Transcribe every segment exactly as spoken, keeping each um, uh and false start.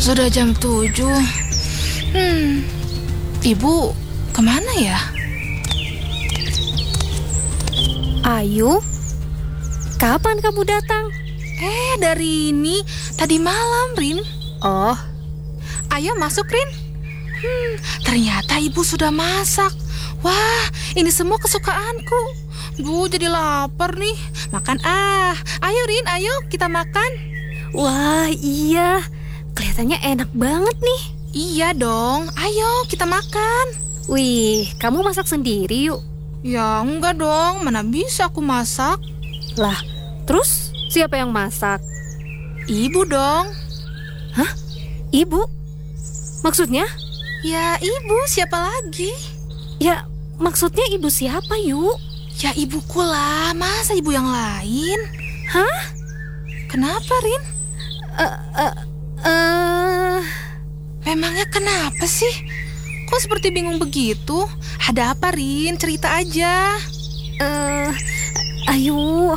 Sudah jam tujuh. Hmm, ibu kemana ya? Ayu, kapan kamu datang? Eh, dari ini tadi malam, Rin. Oh, Ayo masuk, Rin. Hmm, ternyata ibu sudah masak. Wah, ini semua kesukaanku. Bu, jadi lapar nih. Makan ah. Ayo, Rin, ayo kita makan. wah iya, kelihatannya enak banget nih. Iya dong, ayo kita makan. Wih, kamu masak sendiri yuk. Ya enggak dong, mana bisa aku masak. Lah, terus siapa yang masak? Ibu dong. Hah? Ibu? Maksudnya? Ya ibu, siapa lagi? Ya, maksudnya ibu siapa yuk? Ya ibuku lah, masa ibu yang lain? Hah? Kenapa, Rin? Eh, eh, eh... Memangnya kenapa sih? Kok seperti bingung begitu? Ada apa, Rin? Cerita aja. Eh, Ayu,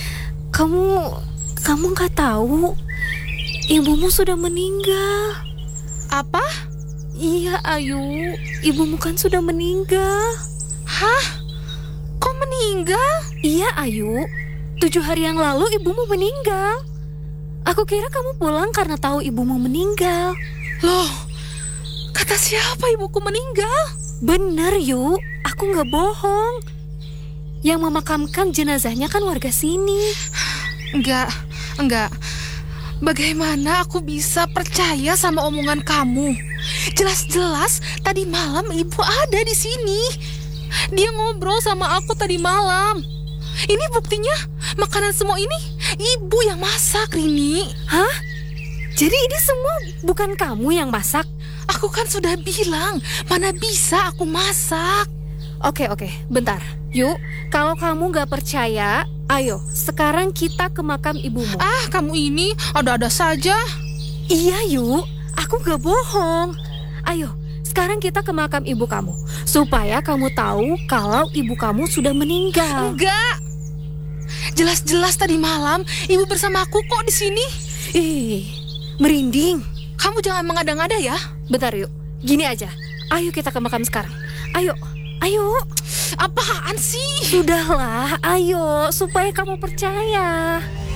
kamu, kamu nggak tahu, ibumu sudah meninggal. Apa? Iya, Ayu, ibumu kan sudah meninggal. Hah? Kok meninggal? Iya, Ayu, tujuh hari yang lalu ibumu meninggal. Aku kira kamu pulang karena tahu ibumu meninggal. Loh, kata siapa ibuku meninggal? Bener, Yu, aku nggak bohong. Yang memakamkan jenazahnya kan warga sini. Enggak, enggak. Bagaimana aku bisa percaya sama omongan kamu? Jelas-jelas tadi malam ibu ada di sini. Dia ngobrol sama aku tadi malam. Ini buktinya, makanan semua ini ibu yang masak, Rini. Hah? Jadi ini semua bukan kamu yang masak? Aku kan sudah bilang, mana bisa aku masak. Oke, oke, bentar. Yuk, kalau kamu gak percaya, ayo sekarang kita ke makam ibumu. Ah, kamu ini ada-ada saja. Iya, Yuk, aku gak bohong. Ayo, sekarang kita ke makam ibu kamu, supaya kamu tahu kalau ibu kamu sudah meninggal. Enggak. Jelas-jelas tadi malam ibu bersama aku kok di sini. Ih, merinding. Kamu jangan mengada-ngada ya. Bentar, Yuk. Gini aja. Ayo kita ke makam sekarang. Ayo, ayo. Apaan sih? Sudahlah, ayo supaya kamu percaya.